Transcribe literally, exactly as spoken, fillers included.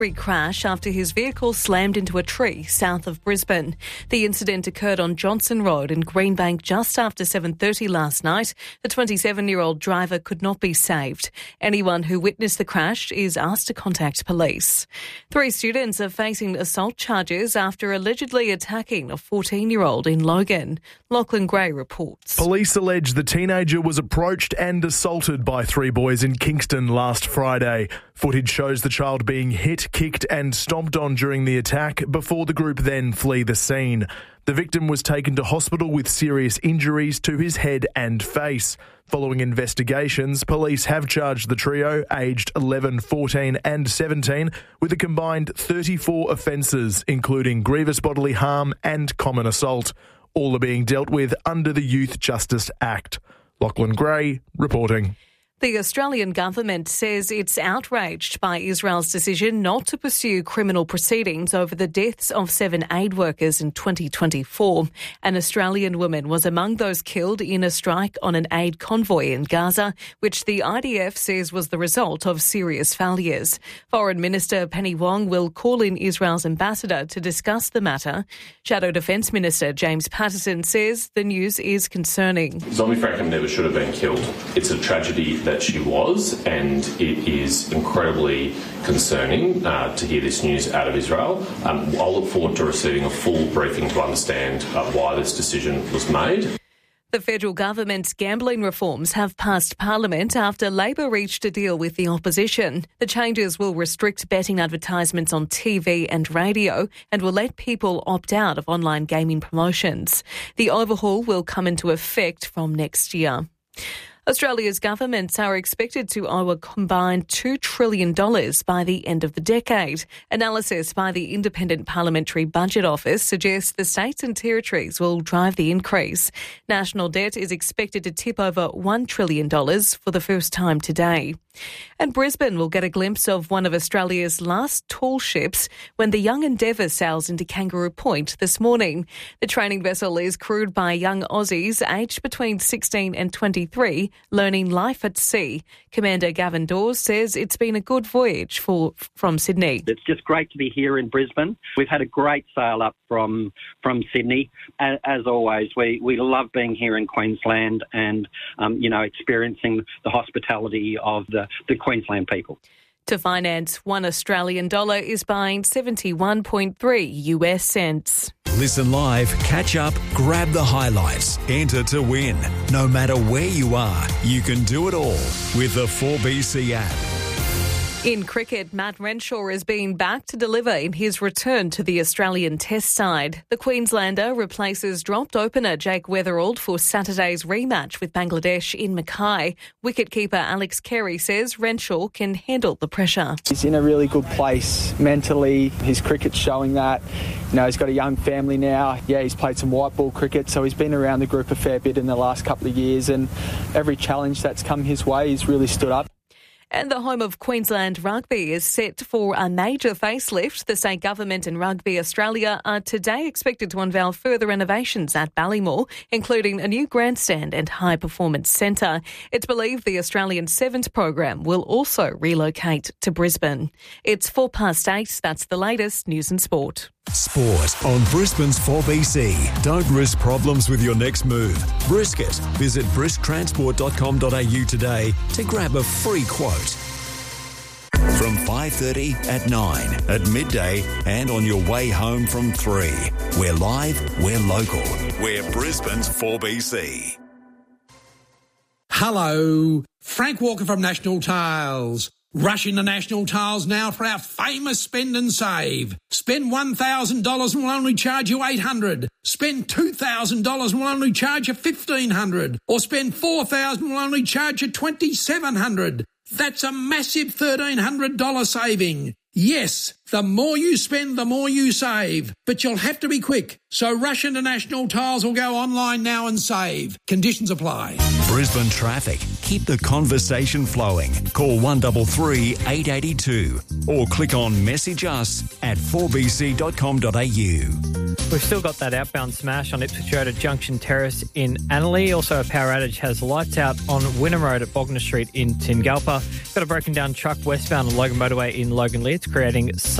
crash after his vehicle slammed into a tree south of Brisbane. The incident occurred on Johnson Road in Greenbank just after seven thirty last night. The twenty-seven-year-old driver could not be saved. Anyone who witnessed the crash is asked to contact police. Three students are facing assault charges after allegedly attacking a fourteen-year-old in Logan. Lachlan Gray reports. Police allege the teenager was approached and assaulted by three boys in Kingston last Friday. Footage shows the child being hit, kicked and stomped on during the attack before the group then flee the scene. The victim was taken to hospital with serious injuries to his head and face. Following investigations, police have charged the trio, aged eleven, fourteen and seventeen, with a combined thirty-four offences, including grievous bodily harm and common assault. All are being dealt with under the Youth Justice Act. Lachlan Gray reporting. The Australian government says it's outraged by Israel's decision not to pursue criminal proceedings over the deaths of seven aid workers in twenty twenty-four. An Australian woman was among those killed in a strike on an aid convoy in Gaza, which the I D F says was the result of serious failures. Foreign Minister Penny Wong will call in Israel's ambassador to discuss the matter. Shadow Defence Minister James Patterson says the news is concerning. Zombie Frankham never should have been killed. It's a tragedy that that she was, and it is incredibly concerning uh, to hear this news out of Israel. Um, I'll look forward to receiving a full briefing to understand uh, why this decision was made. The federal government's gambling reforms have passed Parliament after Labor reached a deal with the opposition. The changes will restrict betting advertisements on T V and radio and will let people opt out of online gaming promotions. The overhaul will come into effect from next year. Australia's governments are expected to owe a combined two trillion dollars by the end of the decade. Analysis by the Independent Parliamentary Budget Office suggests the states and territories will drive the increase. National debt is expected to tip over one trillion dollars for the first time today. And Brisbane will get a glimpse of one of Australia's last tall ships when the Young Endeavour sails into Kangaroo Point this morning. The training vessel is crewed by young Aussies aged between sixteen and twenty-three, learning life at sea. Commander Gavin Dawes says it's been a good voyage for from Sydney. It's just great to be here in Brisbane. We've had a great sail up from from Sydney. As, as always, we, we love being here in Queensland and, um, you know, experiencing the hospitality of the, the Queensland people. To finance one Australian dollar is buying seventy-one point three U S cents. Listen live, catch up, grab the highlights, enter to win. No matter where you are, you can do it all with the four B C app. In cricket, Matt Renshaw has been back to deliver in his return to the Australian Test side. The Queenslander replaces dropped opener Jake Weatherald for Saturday's rematch with Bangladesh in Mackay. Wicketkeeper Alex Carey says Renshaw can handle the pressure. He's in a really good place mentally. His cricket's showing that. You know, he's got a young family now. Yeah, he's played some white ball cricket, so he's been around the group a fair bit in the last couple of years, and every challenge that's come his way, he's really stood up. And the home of Queensland Rugby is set for a major facelift. The state government and Rugby Australia are today expected to unveil further renovations at Ballymore, including a new grandstand and high performance centre. It's believed the Australian Sevens program will also relocate to Brisbane. It's four past eight. That's the latest news and sport. Sport on Brisbane's four B C. Don't risk problems with your next move. Brisket. Visit brisk transport dot com dot a u today to grab a free quote. From five thirty at nine, at midday and on your way home from three. We're live, we're local. We're Brisbane's four B C. Hello, Frank Walker from National Tiles. Rush into National Tiles now for our famous spend and save. Spend one thousand dollars and we'll only charge you eight hundred dollars. Spend two thousand dollars and we'll only charge you fifteen hundred dollars. Or spend four thousand dollars and we'll only charge you twenty-seven hundred dollars. That's a massive thirteen hundred dollars saving. Yes, the more you spend, the more you save. But you'll have to be quick. So rush into National Tiles or go online now and save. Conditions apply. Brisbane traffic. Keep the conversation flowing. Call one three three, eight eight two or click on message us at four b c dot com dot a u. We've still got that outbound smash on Ipswich Road at Junction Terrace in Annerley. Also, a power outage has lights out on Wynnum Road at Bognor Street in Tingalpa. Got a broken down truck westbound on Logan Motorway in Logan Leeds, creating